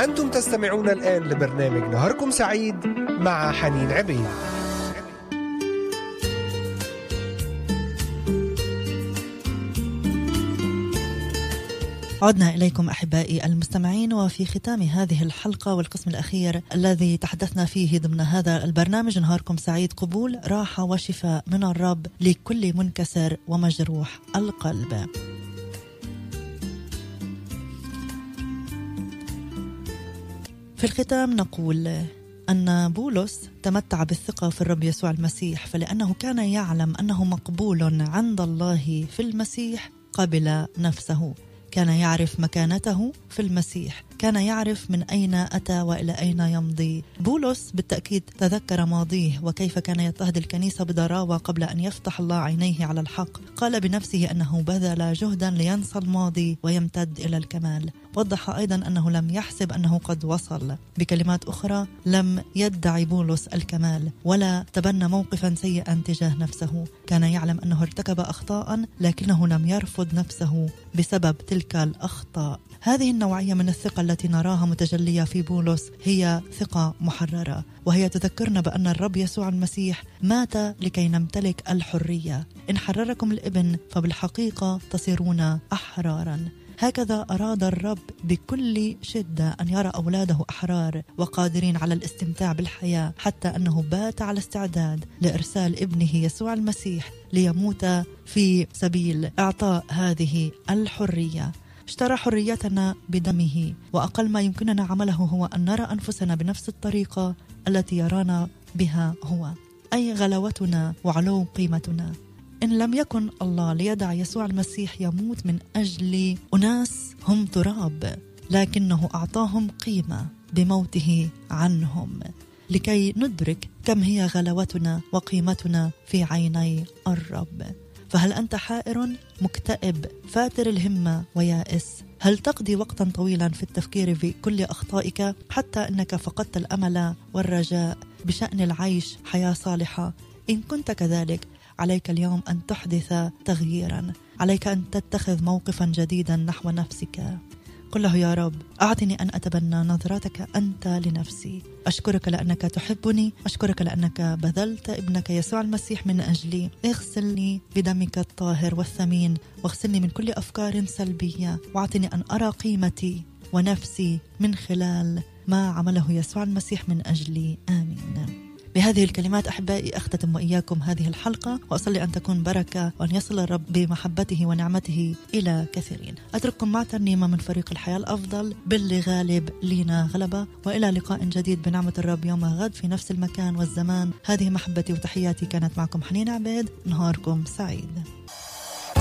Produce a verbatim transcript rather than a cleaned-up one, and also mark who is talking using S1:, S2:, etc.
S1: أنتم تستمعون الآن لبرنامج نهاركم سعيد مع حنين عبيد.
S2: عدنا إليكم أحبائي المستمعين، وفي ختام هذه الحلقة والقسم الأخير الذي تحدثنا فيه ضمن هذا البرنامج نهاركم سعيد، قبول راحة وشفاء من الرب لكل منكسر ومجروح القلب. في الختام نقول أن بولس تمتع بالثقة في الرب يسوع المسيح، فلأنه كان يعلم أنه مقبول عند الله في المسيح قبل نفسه، كان يعرف مكانته في المسيح، كان يعرف من أين أتى وإلى أين يمضي. بولس بالتأكيد تذكر ماضيه وكيف كان يضطهد الكنيسة بضراوة قبل أن يفتح الله عينيه على الحق. قال بنفسه أنه بذل جهدا لينسى الماضي ويمتد إلى الكمال. وضح أيضا أنه لم يحسب أنه قد وصل. بكلمات أخرى، لم يدعي بولس الكمال ولا تبنى موقفا سيئا تجاه نفسه. كان يعلم أنه ارتكب أخطاء لكنه لم يرفض نفسه بسبب تلك الأخطاء. هذه النوعية من الثقة التي نراها متجلية في بولس هي ثقة محررة، وهي تذكرنا بأن الرب يسوع المسيح مات لكي نمتلك الحرية. إن حرركم الابن فبالحقيقة تصيرون أحرارا. هكذا أراد الرب بكل شدة أن يرى أولاده أحرار وقادرين على الاستمتاع بالحياة، حتى أنه بات على استعداد لإرسال ابنه يسوع المسيح ليموت في سبيل إعطاء هذه الحرية. اشترى حريتنا بدمه، وأقل ما يمكننا عمله هو أن نرى أنفسنا بنفس الطريقة التي يرانا بها هو، أي غلاوتنا وعلو قيمتنا. إن لم يكن الله ليدع يسوع المسيح يموت من أجل أناس هم تراب، لكنه أعطاهم قيمة بموته عنهم لكي ندرك كم هي غلاوتنا وقيمتنا في عيني الرب. فهل أنت حائر مكتئب فاتر الهمة ويائس؟ هل تقضي وقتا طويلا في التفكير في كل أخطائك حتى أنك فقدت الأمل والرجاء بشأن العيش حياة صالحة؟ إن كنت كذلك عليك اليوم أن تحدث تغييرا، عليك أن تتخذ موقفا جديدا نحو نفسك. قل له: يا رب، أعطني أن أتبنى نظرتك أنت لنفسي. أشكرك لأنك تحبني، أشكرك لأنك بذلت ابنك يسوع المسيح من أجلي. اغسلني بدمك الطاهر والثمين، واغسلني من كل أفكار سلبية، واعطني أن أرى قيمتي ونفسي من خلال ما عمله يسوع المسيح من أجلي. آمين. بهذه الكلمات أحبائي أختتم وإياكم هذه الحلقة، وأصلي أن تكون بركة وأن يصل الرب بمحبته ونعمته إلى كثيرين. أترككم مع ترنيمة من فريق الحياة الأفضل، باللي غالب لينا غلبة، وإلى لقاء جديد بنعمة الرب يوم غد في نفس المكان والزمان. هذه محبتي وتحياتي، كانت معكم حنين عبيد. نهاركم سعيد.